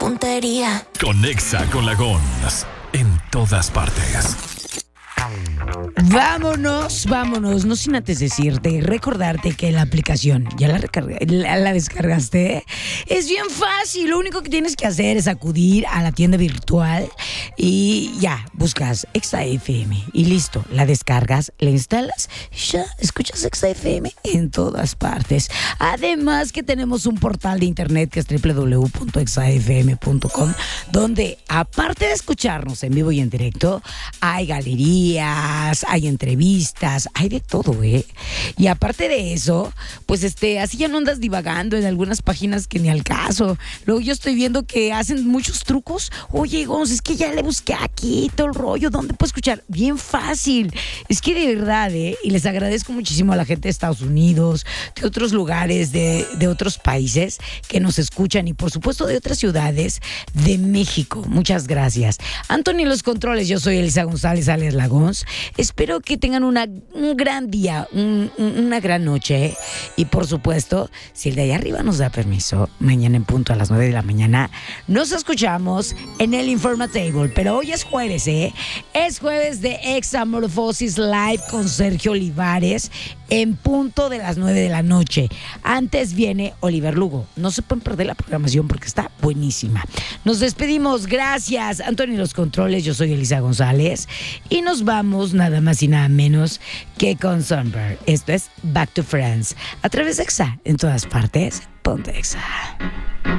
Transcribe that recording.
tontería. Conexa con la Gons en todas partes. Vámonos, no sin antes decirte, recordarte que la aplicación, ya la descargaste, es bien fácil, lo único que tienes que hacer es acudir a la tienda virtual y ya, buscas Exa FM y listo, la descargas, la instalas y ya, escuchas Exa FM en todas partes. Además que tenemos un portal de internet que es www.exafm.com, donde aparte de escucharnos en vivo y en directo, hay galerías, hay entrevistas, hay de todo, ¿eh? Y aparte de eso, pues así ya no andas divagando en algunas páginas que ni al caso. Luego yo estoy viendo que hacen muchos trucos. Oye, Gonz, es que ya le busqué aquí todo el rollo. ¿Dónde puedo escuchar? Bien fácil. Es que de verdad, ¿eh? Y les agradezco muchísimo a la gente de Estados Unidos, de otros lugares, de otros países que nos escuchan y por supuesto de otras ciudades de México. Muchas gracias. Anthony los controles, yo soy Elisa González alias La Gons. Espero que tengan un gran día, una gran noche. ¿Eh? Y por supuesto, si el de allá arriba nos da permiso, mañana en punto a las 9 de la mañana, nos escuchamos en el Informatable. Pero hoy es jueves, ¿eh? Es jueves de Examorfosis Live con Sergio Olivares en punto de las 9 de la noche. Antes viene Oliver Lugo. No se pueden perder la programación porque está buenísima. Nos despedimos. Gracias, Anthony los controles. Yo soy Elisa González. Y nos vamos nada más y nada menos que con Sunburn. Esto es Back to Friends. A través de Exa, en todas partes, ponte Exa.